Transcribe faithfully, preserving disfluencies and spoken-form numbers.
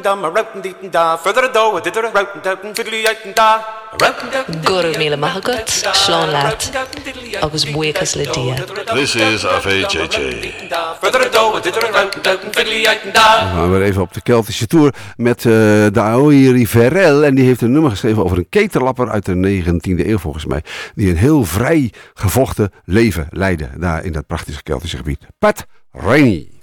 Guru míle maithagat, Seán Leat, agus buchas le dia. This is A V J J. Dan gaan we weer even op de Keltische Tour met uh, Daoi Riverel. En die heeft een nummer geschreven over een keterlapper uit de negentiende eeuw volgens mij. Die een heel vrij gevochten leven leidde daar in dat prachtige Keltische gebied. Pat Rainey.